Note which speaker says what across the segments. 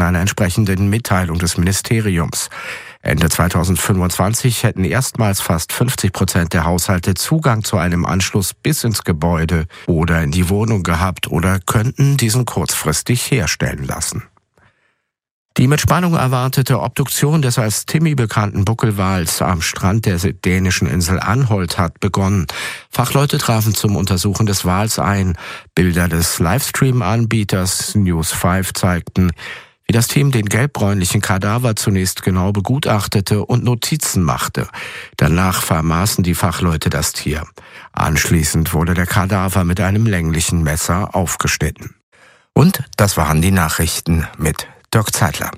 Speaker 1: einer entsprechenden Mitteilung des Ministeriums. Ende 2025 hätten erstmals fast 50% der Haushalte Zugang zu einem Anschluss bis ins Gebäude oder in die Wohnung gehabt oder könnten diesen kurzfristig herstellen lassen. Die mit Spannung erwartete Obduktion des als Timmy bekannten Buckelwals am Strand der dänischen Insel Anholt hat begonnen. Fachleute trafen zum Untersuchen des Wals ein. Bilder des Livestream-Anbieters News 5 zeigten, wie das Team den gelbbräunlichen Kadaver zunächst genau begutachtete und Notizen machte. Danach vermaßen die Fachleute das Tier. Anschließend wurde der Kadaver mit einem länglichen Messer aufgeschnitten. Und das waren die Nachrichten mit Dirk Zeitler.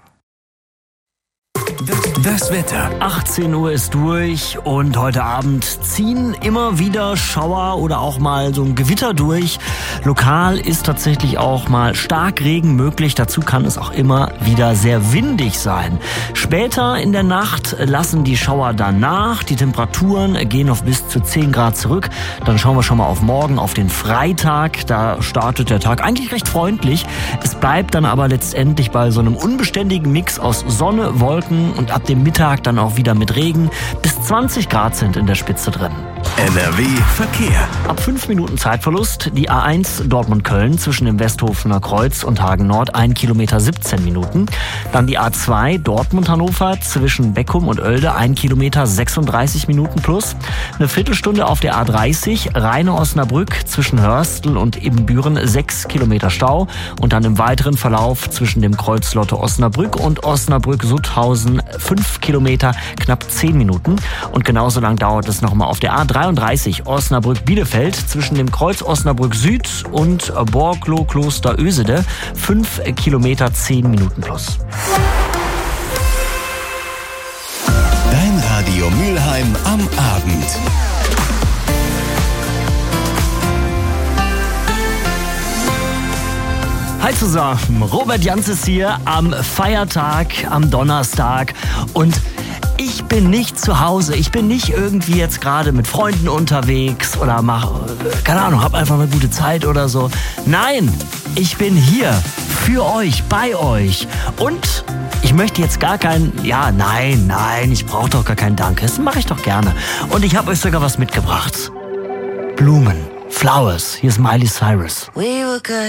Speaker 2: Das Wetter. 18 Uhr ist durch und heute Abend ziehen immer wieder Schauer oder auch mal so ein Gewitter durch. Lokal ist tatsächlich auch mal Starkregen möglich. Dazu kann es auch immer wieder sehr windig sein. Später in der Nacht lassen die Schauer dann nach. Die Temperaturen gehen auf bis zu 10 Grad zurück. Dann schauen wir schon mal auf morgen, auf den Freitag. Da startet der Tag eigentlich recht freundlich. Es bleibt dann aber letztendlich bei so einem unbeständigen Mix aus Sonne, Wolken und ab dem Mittag dann auch wieder mit Regen. Bis 20 Grad sind in der Spitze drin.
Speaker 3: NRW Verkehr.
Speaker 2: Ab 5 Minuten Zeitverlust die A1 Dortmund-Köln zwischen dem Westhofener Kreuz und Hagen Nord 1 Kilometer 17 Minuten. Dann die A2 Dortmund-Hannover zwischen Beckum und Oelde 1 Kilometer 36 Minuten plus. Eine Viertelstunde auf der A30 Rheine-Osnabrück zwischen Hörstel und Ibbenbüren 6 Kilometer Stau. Und dann im weiteren Verlauf zwischen dem Kreuz Lotte-Osnabrück und Osnabrück-Sutthausen 5 Kilometer, knapp 10 Minuten. Und genauso lang dauert es nochmal auf der A33 Osnabrück-Bielefeld zwischen dem Kreuz Osnabrück Süd und Borglo-Kloster-Ösede 5 Kilometer, 10 Minuten plus.
Speaker 3: Dein Radio Mülheim am Abend.
Speaker 2: Hi zusammen, Robert Janz ist hier am Feiertag, am Donnerstag und ich bin nicht zu Hause, ich bin nicht irgendwie jetzt gerade mit Freunden unterwegs oder keine Ahnung, hab einfach eine gute Zeit oder so. Nein, ich bin hier für euch, bei euch und ich möchte jetzt gar kein, nein, ich brauche doch gar kein Danke, das mache ich doch gerne. Und ich habe euch sogar was mitgebracht. Blumen, Flowers, hier ist Miley Cyrus.
Speaker 4: We were good.